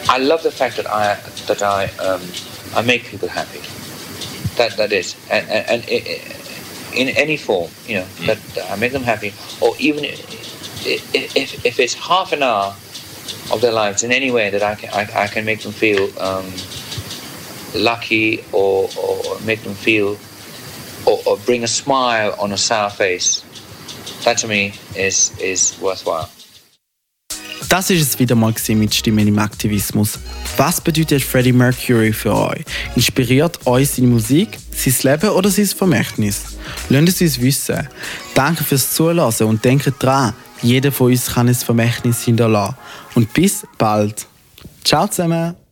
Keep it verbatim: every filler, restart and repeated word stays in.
I love the fact that I that I um, I make people happy. That that is, and and, and it, in any form, you know, that, that I make them happy, or even if, if if it's half an hour of their lives in any way that I can I, I can make them feel um, lucky, or, or make them feel, or, or bring a smile on a sour face. That to me is is worthwhile. Das ist es wieder mal mit Stimmen im Aktivismus. Was bedeutet Freddie Mercury für euch? Inspiriert euch seine Musik, sein Leben oder sein Vermächtnis? Lasst es uns wissen. Danke fürs Zuhören und denkt dran, jeder von uns kann ein Vermächtnis hinterlassen. Und bis bald. Ciao zusammen.